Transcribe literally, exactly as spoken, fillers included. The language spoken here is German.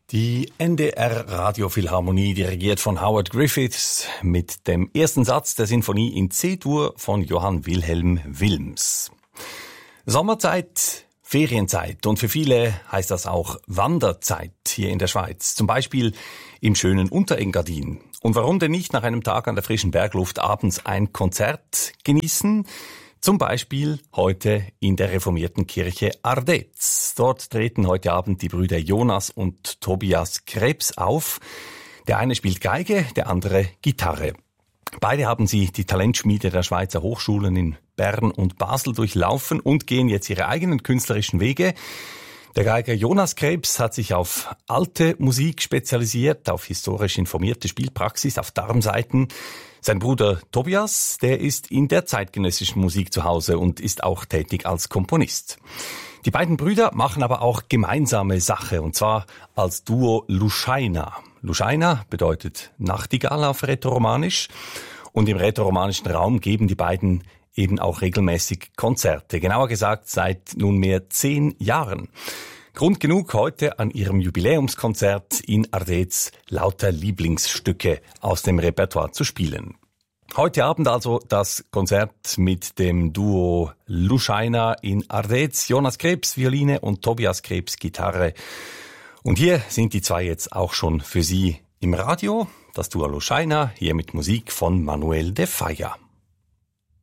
Die N D R Radiophilharmonie, dirigiert von Howard Griffiths, mit dem ersten Satz der Sinfonie in C-Dur von Johann Wilhelm Wilms. Sommerzeit, Ferienzeit und für viele heißt das auch Wanderzeit hier in der Schweiz, zum Beispiel im schönen Unterengadin. Und warum denn nicht nach einem Tag an der frischen Bergluft abends ein Konzert genießen? Zum Beispiel heute in der reformierten Kirche Ardez. Dort treten heute Abend die Brüder Jonas und Tobias Krebs auf. Der eine spielt Geige, der andere Gitarre. Beide haben sie die Talentschmiede der Schweizer Hochschulen in Bern und Basel durchlaufen und gehen jetzt ihre eigenen künstlerischen Wege. Der Geiger Jonas Krebs hat sich auf alte Musik spezialisiert, auf historisch informierte Spielpraxis, auf Darmsaiten. Sein Bruder Tobias, der ist in der zeitgenössischen Musik zu Hause und ist auch tätig als Komponist. Die beiden Brüder machen aber auch gemeinsame Sache, und zwar als Duo Lushaina. Lushaina bedeutet Nachtigall auf Rätoromanisch, und im rätoromanischen Raum geben die beiden eben auch regelmäßig Konzerte, genauer gesagt seit nunmehr zehn Jahren. Grund genug, heute an ihrem Jubiläumskonzert in Ardez lauter Lieblingsstücke aus dem Repertoire zu spielen. Heute Abend also das Konzert mit dem Duo Lushaina in Ardez, Jonas Krebs Violine und Tobias Krebs Gitarre. Und hier sind die zwei jetzt auch schon für Sie im Radio, das Duo Lushaina, hier mit Musik von Manuel de Falla.